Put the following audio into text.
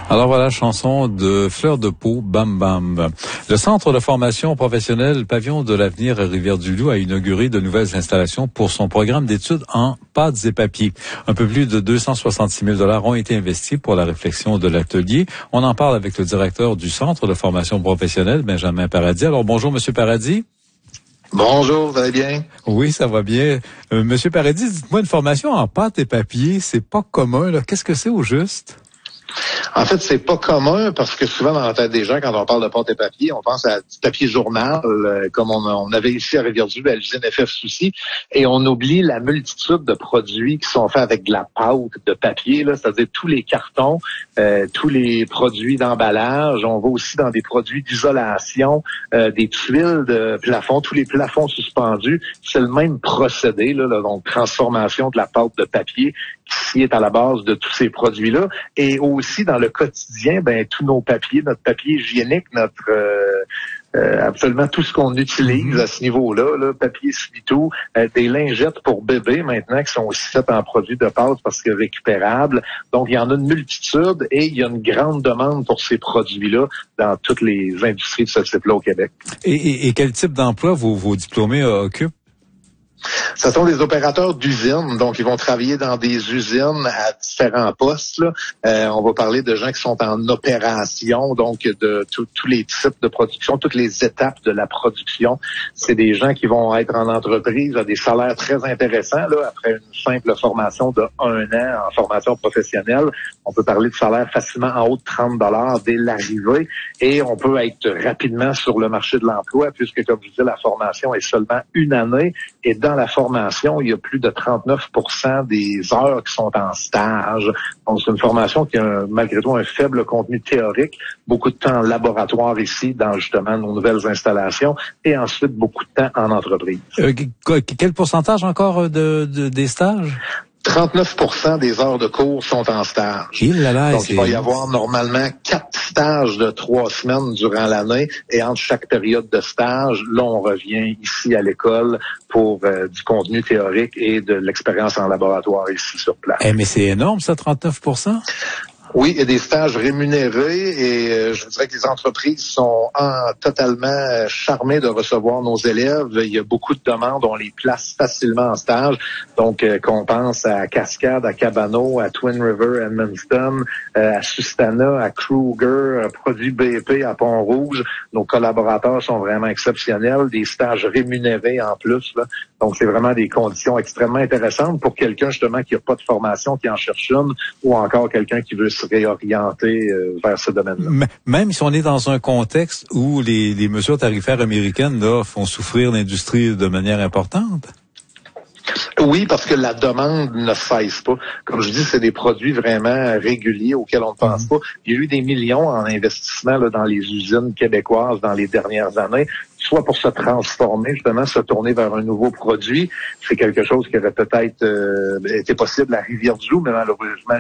Alors voilà, chanson de Fleur de Peau, Bam Bam. Le Centre de formation professionnelle Pavillon de l'avenir à Rivière-du-Loup a inauguré de nouvelles installations pour son programme d'études en pâtes et papiers. Un peu plus de 266 000 $ ont été investis pour la réflexion de l'atelier. On en parle avec le directeur du Centre de formation professionnelle, Benjamin Paradis. Alors bonjour, Monsieur Paradis. Bonjour, vous allez bien? Oui, ça va bien. Monsieur Paradis, dites-moi, une formation en pâtes et papiers, c'est pas commun, là. Qu'est-ce que c'est au juste? En fait, c'est pas commun parce que souvent dans la tête des gens, quand on parle de pâte et papier, on pense à du papier journal, comme on avait ici à Rivière-du-Loup, à l'usine FF Soucy, et on oublie la multitude de produits qui sont faits avec de la pâte de papier, là, c'est-à-dire tous les cartons, tous les produits d'emballage. On va aussi dans des produits d'isolation, des tuiles de plafond, tous les plafonds suspendus. C'est le même procédé, là, donc transformation de la pâte de papier qui est à la base de tous ces produits-là. Et aussi dans le quotidien, tous nos papiers, notre papier hygiénique, notre absolument tout ce qu'on utilise à ce niveau-là, là, papier essuie-tout, des lingettes pour bébés maintenant qui sont aussi faites en produits de pâte parce que récupérables. Donc il y en a une multitude et il y a une grande demande pour ces produits-là dans toutes les industries de ce type-là au Québec. Et quel type d'emploi vos diplômés occupent? Ce sont des opérateurs d'usines, donc ils vont travailler dans des usines à différents postes. Là. On va parler de gens qui sont en opération, donc de tous les types de production, toutes les étapes de la production. C'est des gens qui vont être en entreprise à des salaires très intéressants. Là, après une simple formation de 1 an en formation professionnelle, on peut parler de salaires facilement en haut de 30 $ dès l'arrivée et on peut être rapidement sur le marché de l'emploi puisque, comme je disais, la formation est seulement 1 année et dans la formation, il y a plus de 39 % des heures qui sont en stage. Donc, c'est une formation qui a malgré tout un faible contenu théorique, beaucoup de temps en laboratoire ici, dans justement nos nouvelles installations, et ensuite beaucoup de temps en entreprise. Quel pourcentage encore des stages? 39 % des heures de cours sont en stage. Donc, il va y avoir normalement 4 stages de 3 semaines durant l'année et entre chaque période de stage, là, on revient ici à l'école pour du contenu théorique et de l'expérience en laboratoire ici sur place. Mais c'est énorme, ça, 39 %? Oui, il y a des stages rémunérés et je dirais que les entreprises sont totalement charmées de recevoir nos élèves. Il y a beaucoup de demandes, on les place facilement en stage. Donc, qu'on pense à Cascade, à Cabano, à Twin River, Edmundston, à Sustana, à Kruger, à Produits BP, à Pont-Rouge. Nos collaborateurs sont vraiment exceptionnels, des stages rémunérés en plus, là. Donc, c'est vraiment des conditions extrêmement intéressantes pour quelqu'un, justement, qui n'a pas de formation, qui en cherche une, ou encore quelqu'un qui veut se réorienter vers ce domaine-là. Même si on est dans un contexte où les mesures tarifaires américaines là, font souffrir l'industrie de manière importante? Oui, parce que la demande ne cesse pas. Comme je dis, c'est des produits vraiment réguliers auxquels on ne pense pas. Il y a eu des millions en investissement là, dans les usines québécoises dans les dernières années, soit pour se transformer, justement, se tourner vers un nouveau produit. C'est quelque chose qui aurait peut-être été possible à Rivière-du-Loup, mais malheureusement,